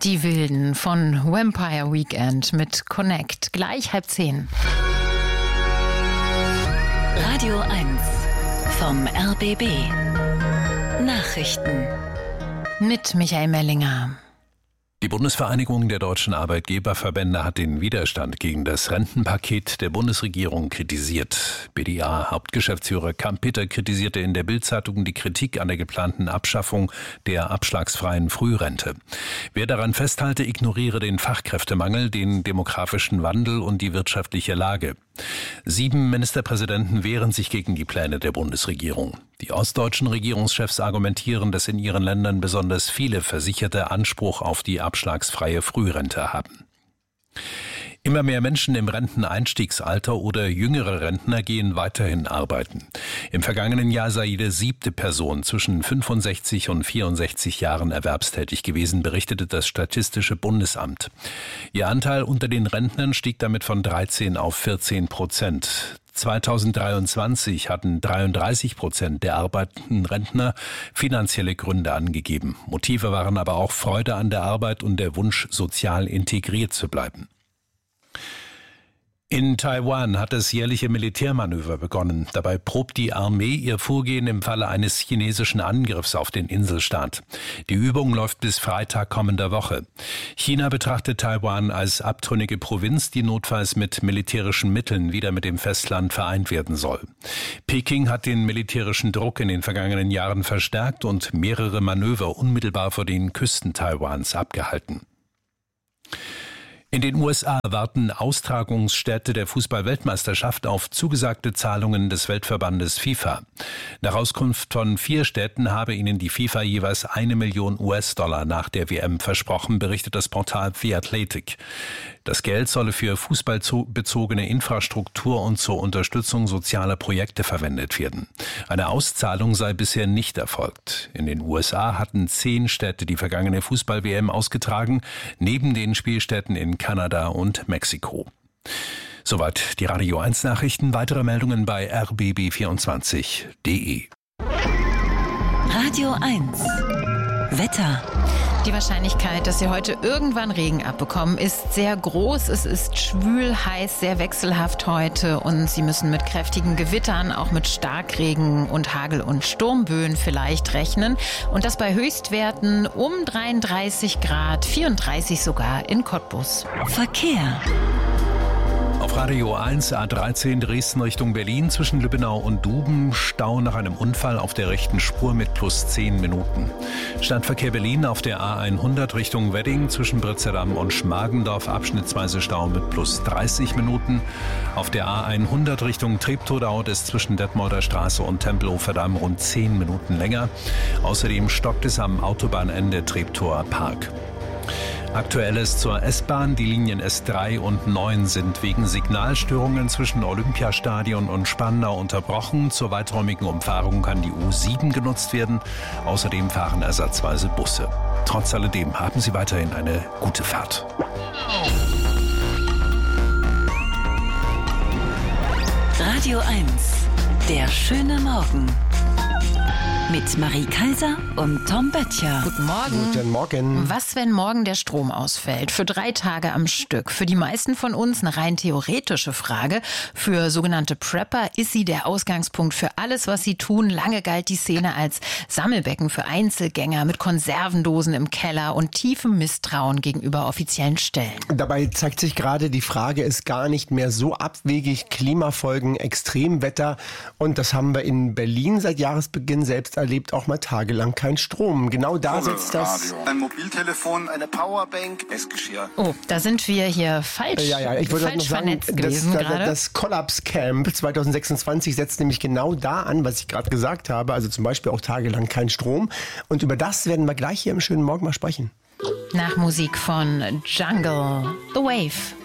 Die Wilden von Vampire Weekend mit Connect. Gleich 9:30. Radio 1 vom RBB. Nachrichten. Mit Michael Mellinger. Die Bundesvereinigung der deutschen Arbeitgeberverbände hat den Widerstand gegen das Rentenpaket der Bundesregierung kritisiert. BDA-Hauptgeschäftsführer Kamp-Peter kritisierte in der Bild-Zeitung die Kritik an der geplanten Abschaffung der abschlagsfreien Frührente. Wer daran festhalte, ignoriere den Fachkräftemangel, den demografischen Wandel und die wirtschaftliche Lage. 7 Ministerpräsidenten wehren sich gegen die Pläne der Bundesregierung. Die ostdeutschen Regierungschefs argumentieren, dass in ihren Ländern besonders viele Versicherte Anspruch auf die abschlagsfreie Frührente haben. Immer mehr Menschen im Renteneinstiegsalter oder jüngere Rentner gehen weiterhin arbeiten. Im vergangenen Jahr sei jede 7. Person zwischen 65 und 64 Jahren erwerbstätig gewesen, berichtete das Statistische Bundesamt. Ihr Anteil unter den Rentnern stieg damit von 13 auf 14%. 2023 hatten 33% der arbeitenden Rentner finanzielle Gründe angegeben. Motive waren aber auch Freude an der Arbeit und der Wunsch, sozial integriert zu bleiben. In Taiwan hat das jährliche Militärmanöver begonnen. Dabei probt die Armee ihr Vorgehen im Falle eines chinesischen Angriffs auf den Inselstaat. Die Übung läuft bis Freitag kommender Woche. China betrachtet Taiwan als abtrünnige Provinz, die notfalls mit militärischen Mitteln wieder mit dem Festland vereint werden soll. Peking hat den militärischen Druck in den vergangenen Jahren verstärkt und mehrere Manöver unmittelbar vor den Küsten Taiwans abgehalten. In den USA warten Austragungsstätte der Fußball-Weltmeisterschaft auf zugesagte Zahlungen des Weltverbandes FIFA. Nach Auskunft von 4 Städten habe ihnen die FIFA jeweils 1 Million US-Dollar nach der WM versprochen, berichtet das Portal The Athletic. Das Geld solle für fußballbezogene Infrastruktur und zur Unterstützung sozialer Projekte verwendet werden. Eine Auszahlung sei bisher nicht erfolgt. In den USA hatten 10 Städte die vergangene Fußball-WM ausgetragen, neben den Spielstätten in Kanada und Mexiko. Soweit die Radio 1 Nachrichten. Weitere Meldungen bei rbb24.de. Radio 1 Wetter. Die Wahrscheinlichkeit, dass Sie heute irgendwann Regen abbekommen, ist sehr groß. Es ist schwül, heiß, sehr wechselhaft heute und Sie müssen mit kräftigen Gewittern, auch mit Starkregen und Hagel- und Sturmböen vielleicht rechnen. Und das bei Höchstwerten um 33 Grad, 34 sogar in Cottbus. Verkehr. Auf Radio 1 A13 Dresden Richtung Berlin zwischen Lübbenau und Duben Stau nach einem Unfall auf der rechten Spur mit plus 10 Minuten. Stadtverkehr Berlin auf der A100 Richtung Wedding zwischen Brützedamm und Schmargendorf abschnittsweise Stau mit plus 30 Minuten. Auf der A100 Richtung Treptow dauert es zwischen Detmolder Straße und Tempelhofer Damm rund 10 Minuten länger. Außerdem stockt es am Autobahnende Treptower Park. Aktuelles zur S-Bahn. Die Linien S3 und 9 sind wegen Signalstörungen zwischen Olympiastadion und Spandau unterbrochen. Zur weiträumigen Umfahrung kann die U7 genutzt werden. Außerdem fahren ersatzweise Busse. Trotz alledem haben Sie weiterhin eine gute Fahrt. Radio 1, der schöne Morgen. Mit Marie Kaiser und Tom Böttcher. Guten Morgen. Guten Morgen. Was, wenn morgen der Strom ausfällt? Für 3 Tage am Stück. Für die meisten von uns eine rein theoretische Frage. Für sogenannte Prepper ist sie der Ausgangspunkt für alles, was sie tun. Lange galt die Szene als Sammelbecken für Einzelgänger mit Konservendosen im Keller und tiefem Misstrauen gegenüber offiziellen Stellen. Dabei zeigt sich gerade, die Frage ist gar nicht mehr so abwegig. Klimafolgen, Extremwetter. Und das haben wir in Berlin seit Jahresbeginn selbst erlebt, auch mal tagelang kein Strom. Genau da sitzt das... Ein Mobiltelefon, eine Powerbank, Essgeschirr. Oh, da sind wir hier falsch, ich würde falsch noch sagen, vernetzt gewesen gerade. Das Collapse Camp 2026 setzt nämlich genau da an, was ich gerade gesagt habe. Also zum Beispiel auch tagelang kein Strom. Und über das werden wir gleich hier im schönen Morgen mal sprechen. Nach Musik von Jungle, The Wave.